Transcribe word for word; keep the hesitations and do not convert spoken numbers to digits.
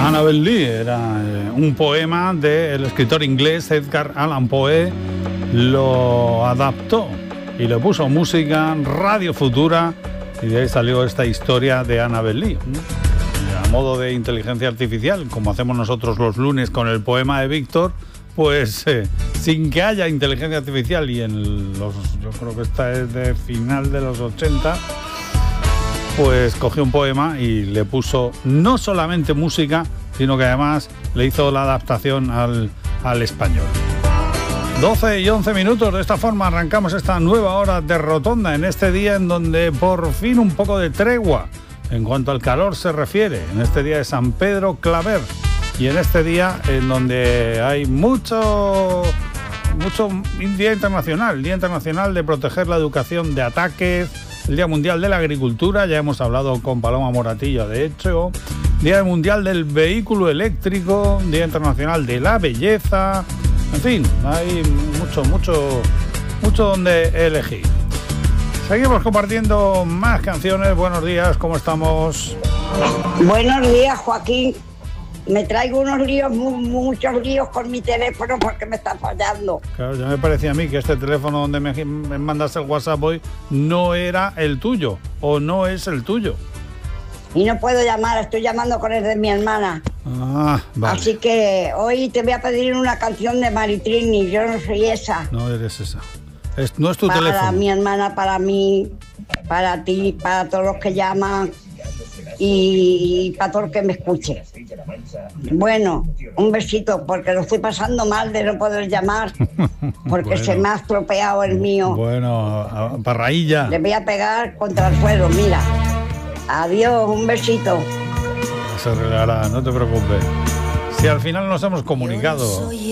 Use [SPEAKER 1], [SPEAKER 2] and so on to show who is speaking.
[SPEAKER 1] Annabel Lee era eh, un poema del escritor inglés Edgar Allan Poe. Lo adaptó y le puso música, Radio Futura, y de ahí salió esta historia de Annabel Lee, ¿no? A modo de inteligencia artificial, como hacemos nosotros los lunes con el poema de Víctor, pues eh, sin que haya inteligencia artificial, y en los, yo creo que esta es de final de los ochenta, pues cogió un poema y le puso no solamente música, sino que además le hizo la adaptación al, al español. doce y once minutos, de esta forma arrancamos esta nueva hora de Rotonda, en este día en donde por fin un poco de tregua en cuanto al calor se refiere, en este día de San Pedro Claver, y en este día en donde hay mucho, mucho Día Internacional, Día Internacional de proteger la educación de ataques, el Día Mundial de la Agricultura, ya hemos hablado con Paloma Moratilla de hecho, Día Mundial del Vehículo Eléctrico, Día Internacional de la Belleza, en fin, hay mucho, mucho, mucho donde elegir. Seguimos compartiendo más canciones. Buenos días, ¿cómo estamos?
[SPEAKER 2] Buenos días, Joaquín. Me traigo unos líos, mu- muchos líos con mi teléfono porque me está fallando.
[SPEAKER 1] Claro, ya me parecía a mí que este teléfono donde me, me mandaste el WhatsApp hoy no era el tuyo, o no es el tuyo.
[SPEAKER 2] Y no puedo llamar, estoy llamando con el de mi hermana.
[SPEAKER 1] Ah, vale.
[SPEAKER 2] Así que hoy te voy a pedir una canción de Maritrini, yo no soy esa.
[SPEAKER 1] No eres esa. Es, no es tu
[SPEAKER 2] para
[SPEAKER 1] teléfono.
[SPEAKER 2] Para mi hermana, para mí, para ti, para todos los que llaman y para todo el que me escuche. Bueno, un besito, porque lo estoy pasando mal de no poder llamar, porque
[SPEAKER 1] Bueno.
[SPEAKER 2] se me ha estropeado el mío.
[SPEAKER 1] Bueno, a- parraílla.
[SPEAKER 2] Le voy a pegar contra el suelo, mira. Adiós, un besito.
[SPEAKER 1] Se arreglará, no te preocupes. Si al final nos hemos comunicado.